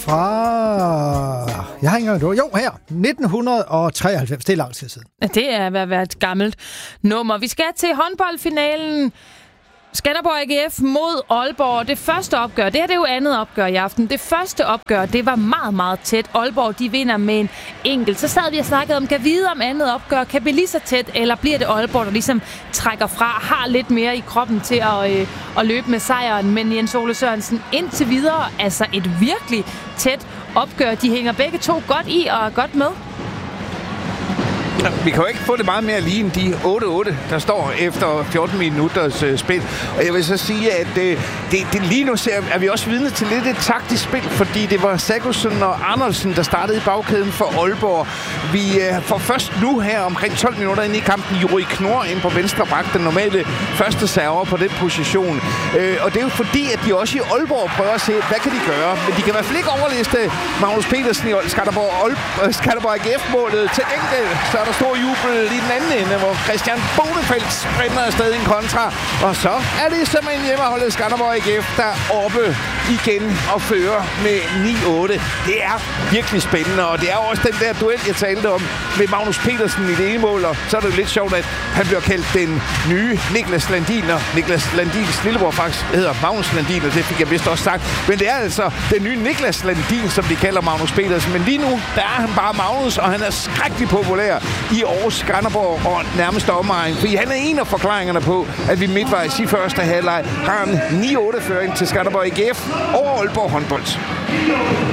fra... Jeg har ikke engang... Jo, her. 1993. Det er lang tid siden. Det er ved at være et gammelt nummer. Vi skal til håndboldfinalen. Skanderborg AGF mod Aalborg. Det første opgør, det her det er jo andet opgør i aften. Det første opgør, det var meget, meget tæt. Aalborg, de vinder med en enkelt. Så sad vi og snakkede om, kan vide om andet opgør, kan blive lige så tæt, eller bliver det Aalborg, der ligesom trækker fra, har lidt mere i kroppen til at løbe med sejren. Men Jens Ole Sørensen, indtil videre, altså et virkelig tæt opgør. De hænger begge to godt i og er godt med. Vi kan jo ikke få det meget mere lige end de 8-8, der står efter 14 minutters spil. Og jeg vil så sige, at det lige nu er vi også vidne til lidt et taktisk spil, fordi det var Sagosen og Andersen, der startede i bagkæden for Aalborg. Vi får først nu her omkring 12 minutter ind i kampen Juri Knor ind på venstre bak, den normale første server på den position. Og det er jo fordi, at de også i Aalborg prøver at se, hvad kan de gøre. Men de kan i hvert fald ikke overliste Magnus Petersen i Skanderborg AGF-målet. Til gengæld så er der stor jubel i den anden ende, hvor Christian Bonefeldt sprinter afsted en kontra. Og så er det simpelthen hjemmeholdet Skanderborg AGF, der er oppe igen og fører med 9-8. Det er virkelig spændende, og det er også den der duel, jeg talte om med Magnus Petersen i det ene mål, og så er det jo lidt sjovt, at han bliver kaldt den nye Niklas Landin, og Niklas Landins lillebror faktisk hedder Magnus Landin, og det fik jeg vist også sagt. Men det er altså den nye Niklas Landin, som de kalder Magnus Petersen. Men lige nu, der er han bare Magnus, og han er skrækkelig populær i Aarhus, Skanderborg og nærmeste omegn. Fordi han er en af forklaringerne på, at vi midtvejs i første halvleg har en 9-8-føring til Skanderborg AGF over Aalborg håndbold.